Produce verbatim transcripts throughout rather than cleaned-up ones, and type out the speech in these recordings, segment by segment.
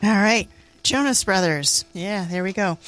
All right. Jonas Brothers. Yeah, there we go.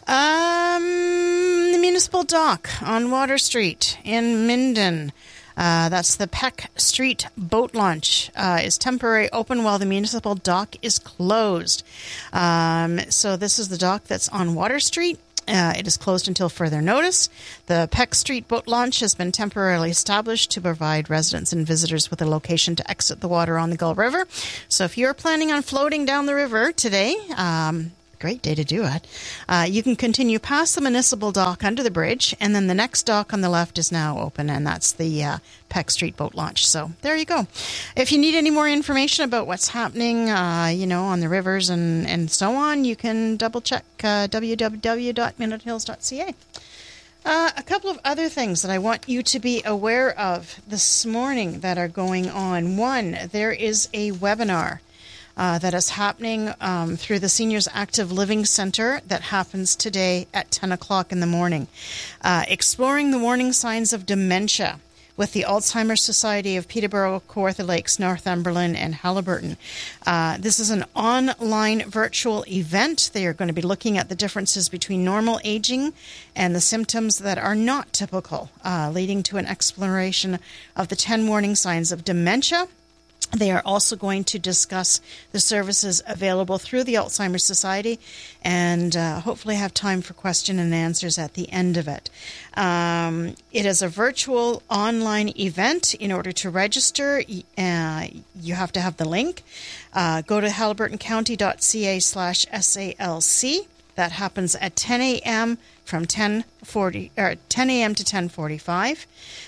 Um, the Municipal Dock on Water Street in Minden. Uh, that's the Peck Street Boat Launch. Uh, is temporarily open while the municipal dock is closed. Um, so this is the dock that's on Water Street. Uh, it is closed until further notice. The Peck Street Boat Launch has been temporarily established to provide residents and visitors with a location to exit the water on the Gull River. So if you're planning on floating down the river today, um, great day to do it. Uh, you can continue past the municipal dock under the bridge, and then the next dock on the left is now open, and that's the uh, Peck Street Boat Launch. So there you go. If you need any more information about what's happening, uh, you know, on the rivers and, and so on, you can double check uh, w w w dot minot hills dot c a. Uh, a couple of other things that I want you to be aware of this morning that are going on. One, there is a webinar Uh, that is happening um, through the Seniors Active Living Center that happens today at ten o'clock in the morning. Uh, exploring the warning signs of dementia with the Alzheimer's Society of Peterborough, Kawartha Lakes, Northumberland, and Haliburton. Uh, this is an online virtual event. They are going to be looking at the differences between normal aging and the symptoms that are not typical, uh, leading to an exploration of the ten warning signs of dementia. They are also going to discuss the services available through the Alzheimer's Society and uh, hopefully have time for question and answers at the end of it. Um, it is a virtual online event. In order to register, uh, you have to have the link. Uh, go to haliburtoncounty.ca slash SALC. That happens at ten a.m. from ten forty or ten a.m. to ten forty-five.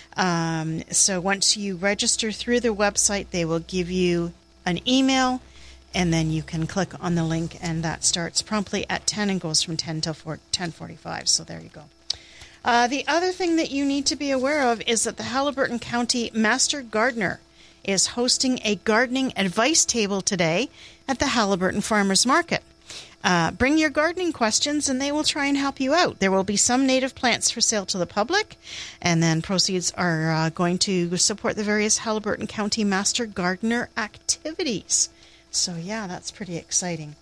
Um, so once you register through their website, they will give you an email, and then you can click on the link, and that starts promptly at ten and goes from ten till ten forty-five. So there you go. Uh, the other thing that you need to be aware of is that the Haliburton County Master Gardener is hosting a gardening advice table today at the Haliburton Farmers Market. Uh, bring your gardening questions, and they will try and help you out. There will be some native plants for sale to the public, and then proceeds are uh, going to support the various Haliburton County Master Gardener activities. So, yeah, that's pretty exciting.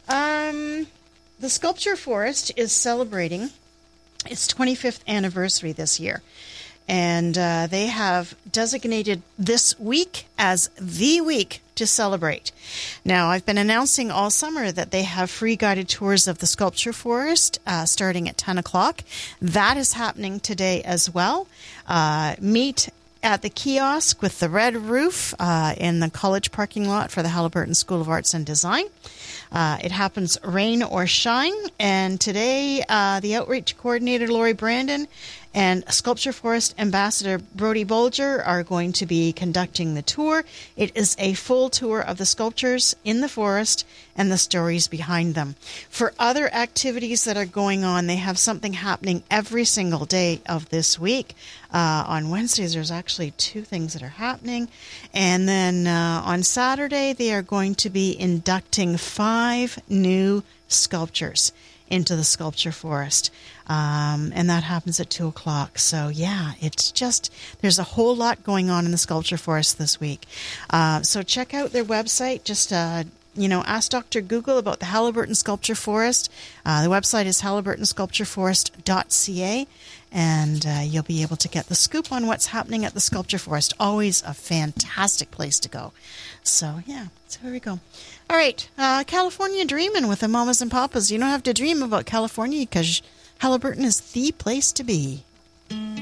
Um, the Sculpture Forest is celebrating its twenty-fifth anniversary this year. And uh, they have designated this week as the week to celebrate. Now, I've been announcing all summer that they have free guided tours of the Sculpture Forest uh, starting at ten o'clock. That is happening today as well. Uh, meet at the kiosk with the red roof uh, in the college parking lot for the Haliburton School of Arts and Design. Uh, it happens rain or shine, and today uh, the outreach coordinator, Lori Brandon, and Sculpture Forest Ambassador Brody Bolger are going to be conducting the tour. It is a full tour of the sculptures in the forest and the stories behind them. For other activities that are going on, they have something happening every single day of this week. Uh, on Wednesdays, there's actually two things that are happening. And then uh, on Saturday, they are going to be inducting five new sculptures into the Sculpture Forest. Um, and that happens at two o'clock. So, yeah, it's just, there's a whole lot going on in the Sculpture Forest this week. Uh, so check out their website. Just, uh, you know, ask Doctor Google about the Haliburton Sculpture Forest. Uh, the website is haliburton sculpture forest dot c a, and uh, you'll be able to get the scoop on what's happening at the Sculpture Forest. Always a fantastic place to go. So, yeah, so here we go. All right, uh, California Dreamin' with the Mamas and Papas. You don't have to dream about California because Haliburton is the place to be.